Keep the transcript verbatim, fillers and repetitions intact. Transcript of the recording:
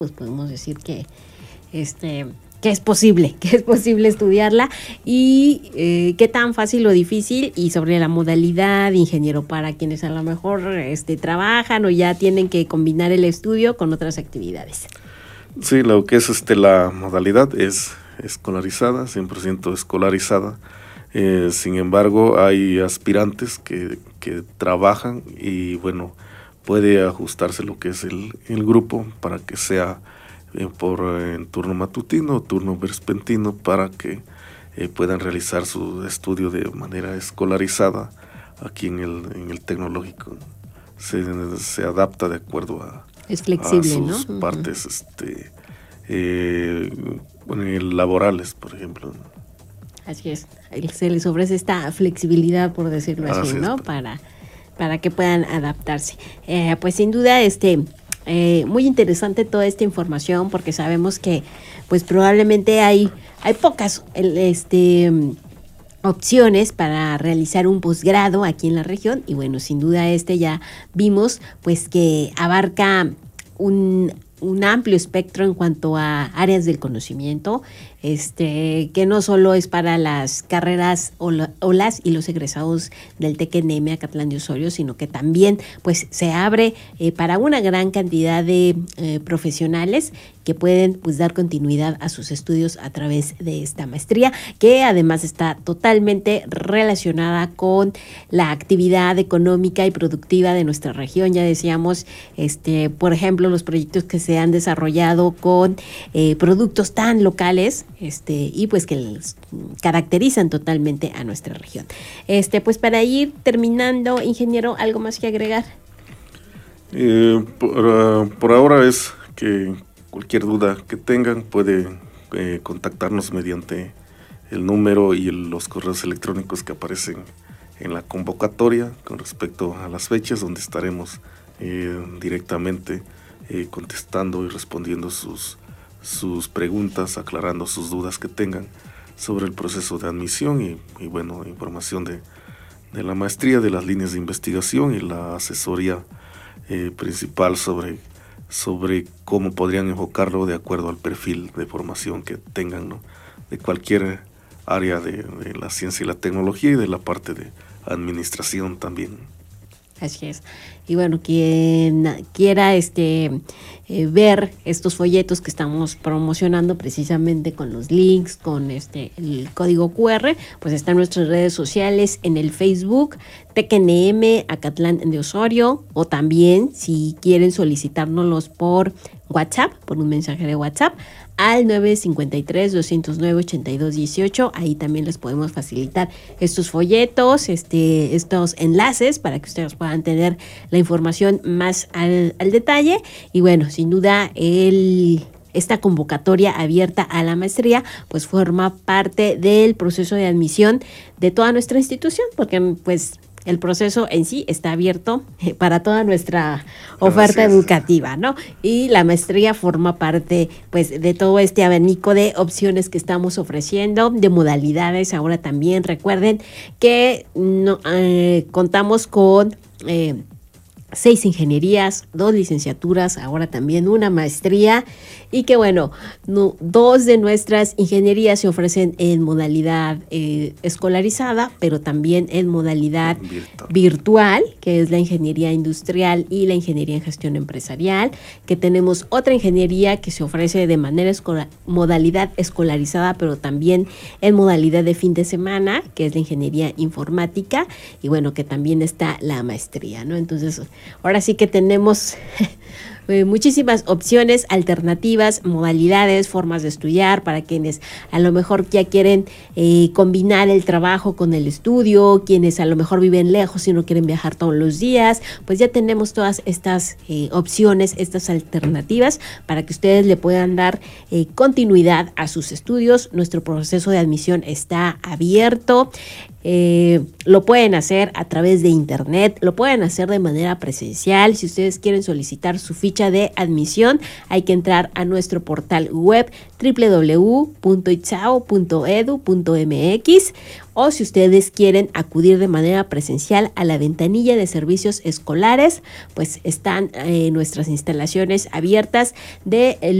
pues podemos decir que este que es posible, que es posible estudiarla y eh, qué tan fácil o difícil, y sobre la modalidad de ingeniero para quienes a lo mejor este, trabajan o ya tienen que combinar el estudio con otras actividades. Sí, lo que es este la modalidad es escolarizada, cien por ciento escolarizada. Eh, sin embargo, hay aspirantes que, que trabajan y bueno, puede ajustarse lo que es el, el grupo para que sea eh, por en turno matutino, turno vespertino, para que eh, puedan realizar su estudio de manera escolarizada aquí en el, en el tecnológico. Se, se adapta de acuerdo a, es flexible, a sus ¿no? partes, uh-huh. este, eh, bueno, laborales, por ejemplo. Así es, se les ofrece esta flexibilidad, por decirlo así, así ¿no? Es. Para, para que puedan adaptarse. Eh, pues sin duda, este, eh, muy interesante toda esta información, porque sabemos que, pues probablemente hay, hay pocas, este, opciones para realizar un posgrado aquí en la región, y bueno, sin duda este ya vimos, pues que abarca un un amplio espectro en cuanto a áreas del conocimiento, este, que no solo es para las carreras o, la, o las y los egresados del T E C N M Acatlán de Osorio, sino que también pues se abre eh, para una gran cantidad de eh, profesionales que pueden pues dar continuidad a sus estudios a través de esta maestría, que además está totalmente relacionada con la actividad económica y productiva de nuestra región. Ya decíamos, este, por ejemplo, los proyectos que se han desarrollado con eh, productos tan locales, este, y pues que les caracterizan totalmente a nuestra región. Este, pues para ir terminando, ingeniero, ¿algo más que agregar? Eh, por, uh, por ahora es que cualquier duda que tengan puede eh, contactarnos mediante el número y el, los correos electrónicos que aparecen en la convocatoria con respecto a las fechas, donde estaremos eh, directamente eh, contestando y respondiendo sus, sus preguntas, aclarando sus dudas que tengan sobre el proceso de admisión y, y bueno, información de, de la maestría, de las líneas de investigación y la asesoría eh, principal sobre sobre cómo podrían enfocarlo de acuerdo al perfil de formación que tengan, ¿no? De cualquier área de, de la ciencia y la tecnología y de la parte de administración también. Así es. Y bueno, quien quiera este eh, ver estos folletos que estamos promocionando precisamente con los links, con este el código cu erre, pues está en nuestras redes sociales, en el Facebook, T E C N M Acatlán de Osorio, o también si quieren solicitárnoslos por WhatsApp, por un mensaje de WhatsApp, al nueve cinco tres, dos cero nueve, ocho dos uno ocho. Ahí también les podemos facilitar estos folletos, este, estos enlaces para que ustedes puedan tener la información más al, al detalle. Y bueno, sin duda el... esta convocatoria abierta a la maestría pues forma parte del proceso de admisión de toda nuestra institución, porque pues el proceso en sí está abierto para toda nuestra oferta educativa, ¿no? Y la maestría forma parte, pues, de todo este abanico de opciones que estamos ofreciendo, de modalidades. Ahora también recuerden que no, eh, contamos con eh, seis ingenierías, dos licenciaturas, ahora también una maestría, y que bueno, no, dos de nuestras ingenierías se ofrecen en modalidad eh, escolarizada, pero también en modalidad virtual. virtual, que es la ingeniería industrial y la ingeniería en gestión empresarial, que tenemos otra ingeniería que se ofrece de manera escolar, modalidad escolarizada, pero también en modalidad de fin de semana, que es la ingeniería informática, y bueno, que también está la maestría, ¿no? Entonces, ahora sí que tenemos muchísimas opciones, alternativas, modalidades, formas de estudiar para quienes a lo mejor ya quieren eh, combinar el trabajo con el estudio, quienes a lo mejor viven lejos y no quieren viajar todos los días. Pues ya tenemos todas estas eh, opciones, estas alternativas para que ustedes le puedan dar eh, continuidad a sus estudios. Nuestro proceso de admisión está abierto. Eh, lo pueden hacer a través de internet, lo pueden hacer de manera presencial. Si ustedes quieren solicitar su ficha de admisión, hay que entrar a nuestro portal web doble u doble u doble u punto itzao punto edu punto mx, o si ustedes quieren acudir de manera presencial a la ventanilla de servicios escolares, pues están eh, nuestras instalaciones abiertas de